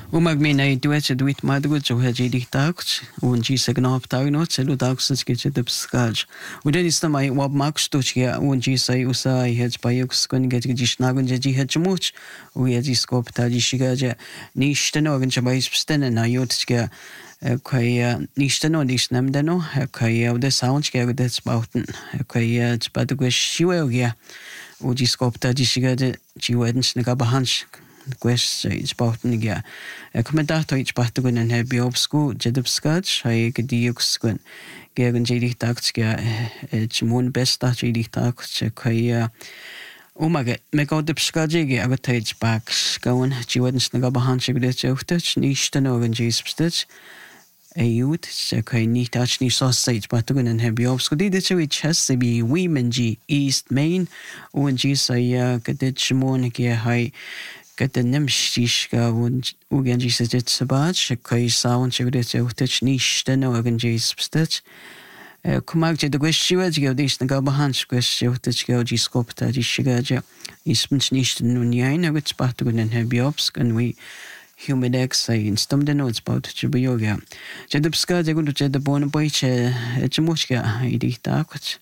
Umagmina duet duit madruč uhađi dihtakuć, unđi se gnoptagnoć, ludaksuć ke dubskač. Udenista mai wab makstučja, unđi sai usai hec pajukskunn get gdishnagun je jihachmuć, ujađi skopta dishigaja, nishtenogan čabaispstene na jutčja, kaj nishteno disnemdeno, kaj ude saunčja ude spauten, kaj spaduge shiwelja, uđi skopta dishigaja, jiwedens negabahanš. Gwes isbautnigia. Comentato isbautugun en hebiobsku jedubskach hai gediuksgun. Gegen jedig takskia chmun besta jedig taks kai umage megodubskajigi agatage baks goen jiwedens nagabahanche gudetjoftach nishtenogen jispstach. Ayud se kai nitach ni sausage batugun en hebiobsku didetjovi chesebi Weemanji East Main unji saya gedetchmonigia hai Gada nimshishka uganji sajit sabaj, kai sawan chigrit utach nishteno uganji spstach. Kumagje de gwestiwaj gawdish na gabahanch gwestiwtach gawdi skopta dishigaja. Ismens nishteno nyain ugat spatugun en hebiobsk and we humidex ay instumdeno spot chibuyoga. Jedubska jagundu jedabona boyche jamushka idihtakwach.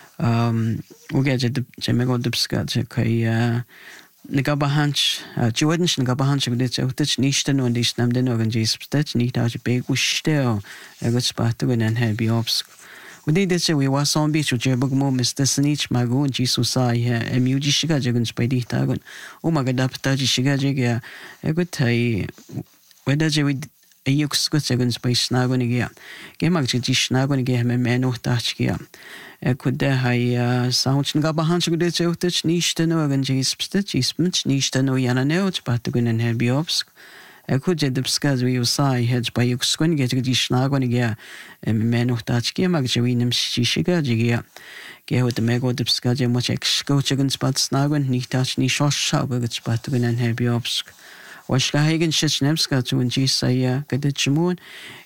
Ugaja jemegodubska kai Nagabahanch, Jordan's Nagabahanch of this outage, Nishtan on this Namden organs, Stitch, Nita, Big Wish-Tail, a good spot to win and have Biobsk. We did this, we was on beach with Jerbog Momus, the Snitch, Mago, Jesus, I, a Muji Shigajagans by the Tagon. Oh my god, up Taji Shigajaga, a good tie. Whether they would a Yuxkutagans by Snagonigia. Gamag Snagonigia, a man of Tachgia. Could there high sounds Gabahanch with its outage, Nishtan organs, Spstitch, Nishtan or Yananel, but to go and have Biobsk. I could get the scars we say heads by Yuxquin get a dish Snagonigia, a man of Tachgia, Magjavinum Shishigajigia. Get with the Mego de Skaja, much ex-coachagans, but Snagon, Nitach, Nishosh, Shabbergats, but to go and have Biobsk. Washkahagen Shishnemska to when Jisaya Gadachmoon,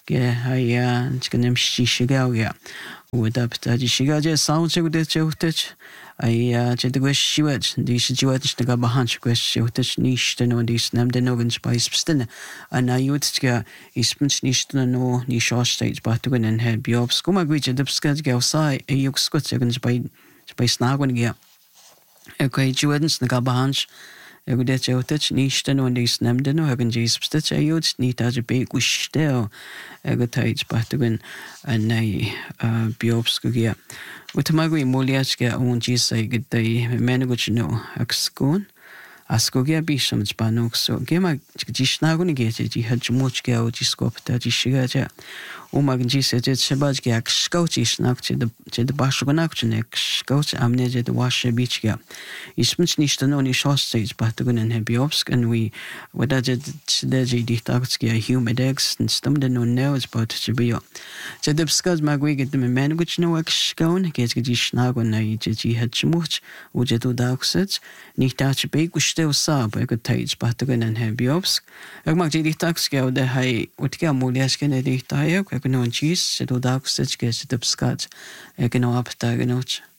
Gehaya, Skanem Shishigalia. Would up Tajishigaja sounds with the chotach. I Jedwish Shiwaj, the Shiwaj the Gabahanch, Shotach Nishtan on this Namdenogan by Spstin, and I would scare is Nishtan no Nishosh stage, but to win and have Biobs. Kumagwich the Skaz Gausai, a Yuk Scotsagans by Snagon. Okay, Jewedens the Gabahanch. Egudet outach nishtan on this namden hagen jispstach ayods nita je big wishtel egutage batugun and nay biobskugia. Utamagui moliachka on jisay good day menaguchno axkon. Askogia bisham spanok so gema jishnagun get jihajmuchka o jiskopta jishigaja. Umagji said Shabajak Scouchish knocked the Bashuganakchinek, Scouch amned the Washer Beachga. Ismich nicht only short stage, but to go and have Biobsk, and we what I did Deji Ditakskia, humid eggs, and stummed no nails about Chibio. Said the Scouts Magwig at the man which no excown, gets Gishnagon, Naiji had Chmuch, Ujetu Daxets, Nitach Bake, which still saw by good tides, but to go and have Biobsk. Agmagji Ditakskia, the high, what Gamuliaskin at the tire. Ik ben nog een cheese, ze doet ook steeds, ze doet skat. Ik ben nog op